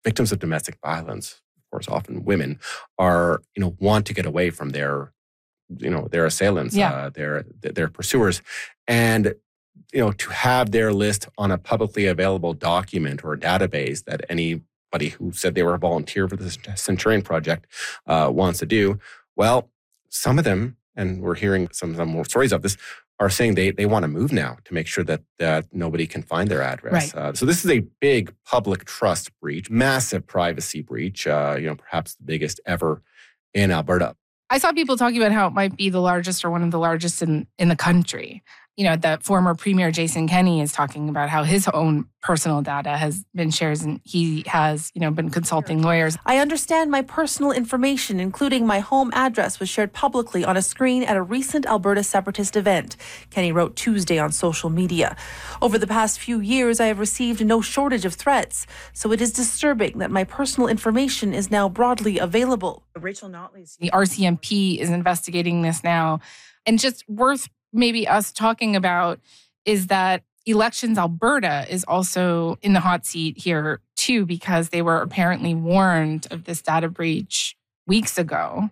victims of domestic violence, of course, often women, are, want to get away from their assailants, their pursuers. And, to have their list on a publicly available document or a database that anybody who said they were a volunteer for the Centurion Project wants to do, well, some of them, and we're hearing some more stories of this, are saying they want to move now to make sure that nobody can find their address. Right. So this is a big public trust breach, massive privacy breach, perhaps the biggest ever in Alberta. I saw people talking about how it might be the largest or one of the largest in the country. The former Premier Jason Kenney is talking about how his own personal data has been shared, and he has, been consulting lawyers. I understand my personal information, including my home address, was shared publicly on a screen at a recent Alberta separatist event, Kenney wrote Tuesday on social media. Over the past few years, I have received no shortage of threats, so it is disturbing that my personal information is now broadly available. Rachel Notley's the RCMP is investigating this now, and just worth maybe us talking about is that Elections Alberta is also in the hot seat here too, because they were apparently warned of this data breach weeks ago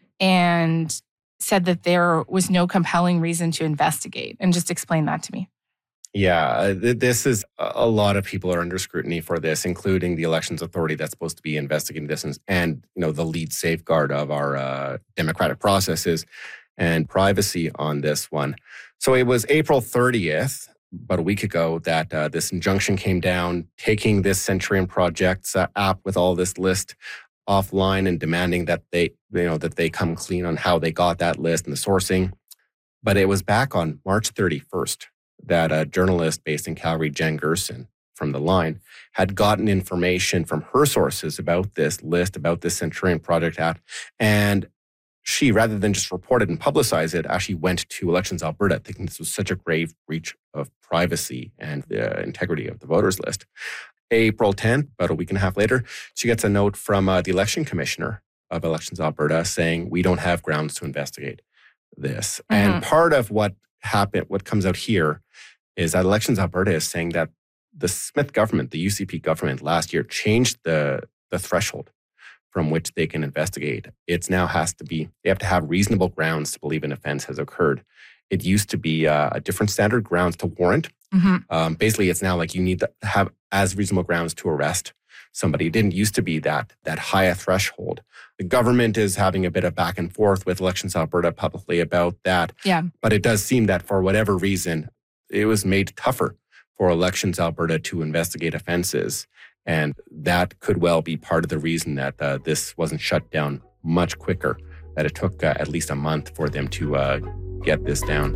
and said that there was no compelling reason to investigate. And just explain that to me. Yeah, this is a lot of people are under scrutiny for this, including the Elections Authority that's supposed to be investigating this, and the lead safeguard of our democratic processes and privacy on this one. So it was April 30th, about a week ago, that this injunction came down, taking this Centurion Project's app with all this list offline and demanding that they come clean on how they got that list and the sourcing. But it was back on March 31st that a journalist based in Calgary, Jen Gerson, from The Line, had gotten information from her sources about this list, about this Centurion Project app, and she, rather than just report it and publicize it, actually went to Elections Alberta, thinking this was such a grave breach of privacy and the integrity of the voters list. April 10th, about a week and a half later, she gets a note from the election commissioner of Elections Alberta saying, we don't have grounds to investigate this. Mm-hmm. And part of what comes out here is that Elections Alberta is saying that the Smith government, the UCP government last year, changed the threshold from which they can investigate. It now they have to have reasonable grounds to believe an offense has occurred. It used to be a different standard, grounds to warrant. Mm-hmm. Basically, it's now like you need to have as reasonable grounds to arrest somebody. It didn't used to be that high a threshold. The government is having a bit of back and forth with Elections Alberta publicly about that. Yeah. But it does seem that for whatever reason, it was made tougher for Elections Alberta to investigate offenses. And that could well be part of the reason that this wasn't shut down much quicker, that it took at least a month for them to get this down.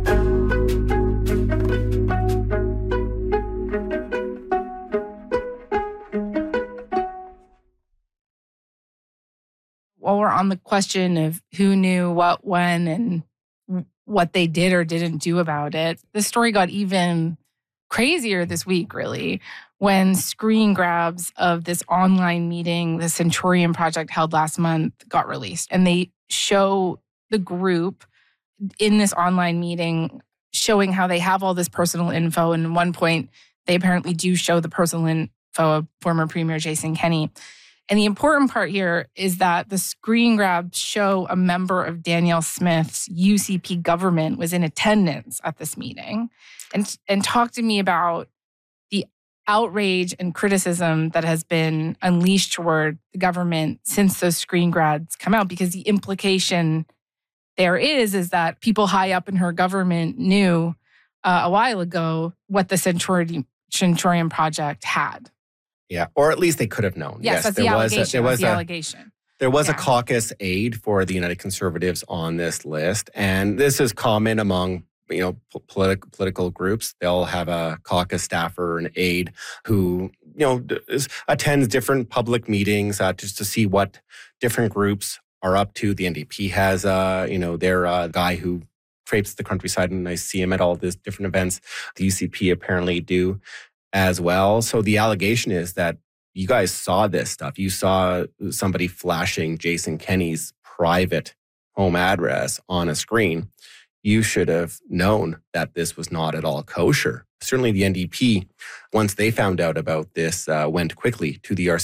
While we're on the question of who knew what, when, and what they did or didn't do about it, the story got even crazier this week, really, when screen grabs of this online meeting the Centurion Project held last month got released. And they show the group in this online meeting showing how they have all this personal info. And at one point, they apparently do show the personal info of former Premier Jason Kenney. And the important part here is that the screen grabs show a member of Danielle Smith's UCP government was in attendance at this meeting and talk to me about the outrage and criticism that has been unleashed toward the government since those screen grabs come out, because the implication there is that people high up in her government knew a while ago what the Centurion Project had. Yeah, or at least they could have known. Yes, that's the allegation. There was a caucus aide for the United Conservatives on this list, and this is common among political groups. They'll have a caucus staffer, an aide, who attends different public meetings just to see what different groups are up to. The NDP has their guy who traipses the countryside, and I see him at all these different events. The UCP apparently do as well. So the allegation is that you guys saw this stuff. You saw somebody flashing Jason Kenney's private home address on a screen. You should have known that this was not at all kosher. Certainly the NDP, once they found out about this, went quickly to the